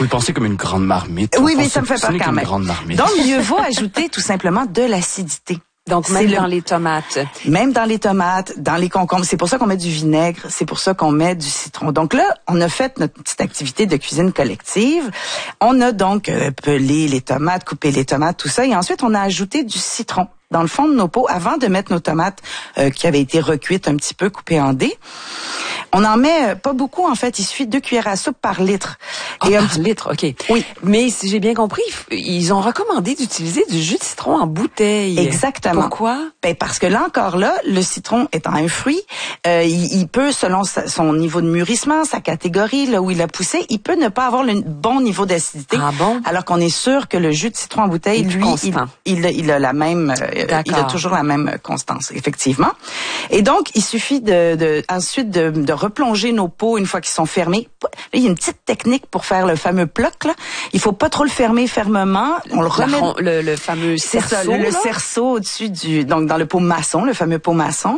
Vous le pensez comme une grande marmite. Oui, mais ça me fait peur quand même. Grande marmite. Donc, mieux vaut ajouter tout simplement de l'acidité. Donc, même dans les tomates. Même dans les tomates, dans les concombres. C'est pour ça qu'on met du vinaigre, c'est pour ça qu'on met du citron. Donc là, on a fait notre petite activité de cuisine collective. On a donc pelé les tomates, coupé les tomates, tout ça. Et ensuite, on a ajouté du citron dans le fond de nos pots avant de mettre nos tomates qui avaient été recuites un petit peu, coupées en dés. On en met pas beaucoup, en fait. Il suffit 2 cuillères à soupe par litre. Par litre, OK. Oui. Mais si j'ai bien compris, ils ont recommandé d'utiliser du jus de citron en bouteille. Exactement. Pourquoi? Ben parce que là encore, le citron étant un fruit, il peut, selon son niveau de mûrissement, sa catégorie, là où il a poussé, il peut ne pas avoir le bon niveau d'acidité. Ah bon? Alors qu'on est sûr que le jus de citron en bouteille, lui, il a la même, il a toujours la même constance, effectivement. Et donc, il suffit ensuite de replonger nos pots une fois qu'ils sont fermés. Là, il y a une petite technique pour faire le fameux ploc, là. Il faut pas trop le fermer fermement. On le remet. Le fameux cerceau. Le cerceau au-dessus donc dans le pot maçon, le fameux pot maçon.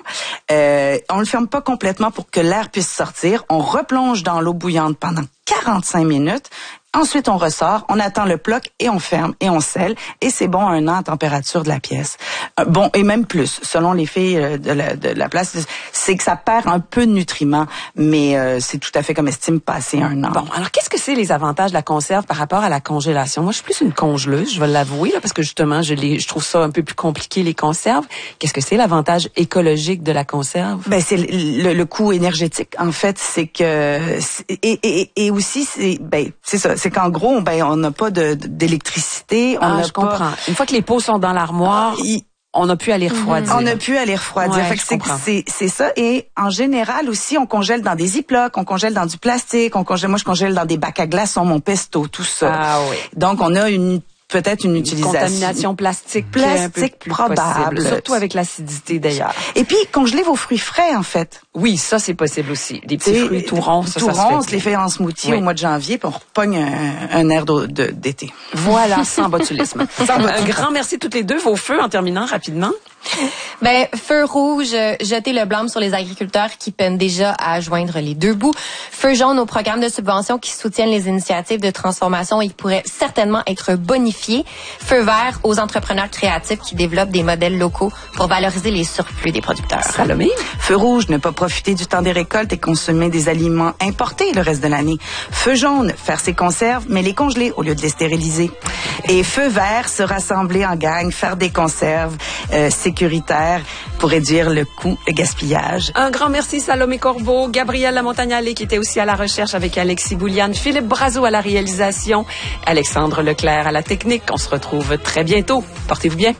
On le ferme pas complètement pour que l'air puisse sortir. On replonge dans l'eau bouillante pendant 45 minutes. Ensuite, on ressort, on attend le ploc et on ferme et on scelle. Et c'est bon 1 an à température de la pièce. Bon, et même plus, selon les filles de la place, c'est que ça perd un peu de nutriments, mais c'est tout à fait comme estime passer 1 an. Bon, alors qu'est-ce que c'est les avantages de la conserve par rapport à la congélation? Moi, je suis plus une congeleuse, je vais l'avouer, là, parce que justement, je trouve ça un peu plus compliqué, les conserves. Qu'est-ce que c'est l'avantage écologique de la conserve? Ben, c'est le coût énergétique. En fait, c'est que, et aussi, c'est ça. C'est qu'en gros, on n'a pas d'électricité. Je comprends. Une fois que les pots sont dans l'armoire, on n'a plus à les refroidir. On n'a plus à les refroidir. Ouais, fait que c'est ça. Et en général aussi, on congèle dans des ziplocs, on congèle dans du plastique, moi je congèle dans des bacs à glaçons, mon pesto, tout ça. Ah oui. Donc on a peut-être une utilisation. Contamination plastique un peu plus probable. Possible, surtout avec l'acidité d'ailleurs. Et puis, congeler vos fruits frais, en fait. Oui, ça, c'est possible aussi. Des petits fruits tout ronds, ça on se les fait en smoothie au mois de janvier, puis on repogne un air d'été. Voilà, sans botulisme. Un grand merci toutes les deux. Vos feux, en terminant rapidement. Ben, feu rouge, jeter le blâme sur les agriculteurs qui peinent déjà à joindre les deux bouts. Feu jaune aux programmes de subvention qui soutiennent les initiatives de transformation et qui pourraient certainement être bonifiés. Feu vert aux entrepreneurs créatifs qui développent des modèles locaux pour valoriser les surplus des producteurs. Salomé? Feu rouge, ne pas profiter du temps des récoltes et consommer des aliments importés le reste de l'année. Feu jaune, faire ses conserves, mais les congeler au lieu de les stériliser. Et feu vert, se rassembler en gang, faire des conserves sécuritaires pour réduire le coût et gaspillage. Un grand merci Salomé Corbeau, Gabrielle Lamontagnale qui était aussi à la recherche avec Alexis Bouliane, Philippe Brazeau à la réalisation, Alexandre Leclerc à la technique. On se retrouve très bientôt. Portez-vous bien.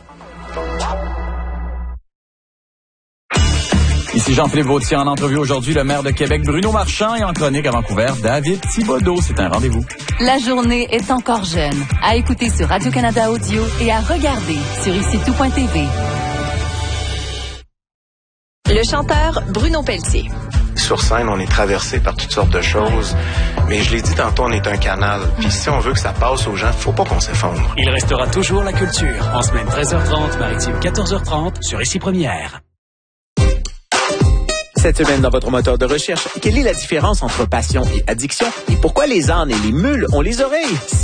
Ici Jean-Philippe Vautier en entrevue aujourd'hui, le maire de Québec Bruno Marchand et en chronique à Vancouver, David Thibodeau. C'est un rendez-vous. La journée est encore jeune. À écouter sur Radio-Canada Audio et à regarder sur IciTout.tv. Le chanteur Bruno Pelletier. Sur scène, on est traversé par toutes sortes de choses. Mais je l'ai dit tantôt, on est un canal. Puis si on veut que ça passe aux gens, faut pas qu'on s'effondre. Il restera toujours la culture. En semaine 13h30, maritime 14h30, sur Ici Première. Cette semaine, dans votre moteur de recherche, quelle est la différence entre passion et addiction? Et pourquoi les ânes et les mules ont les oreilles?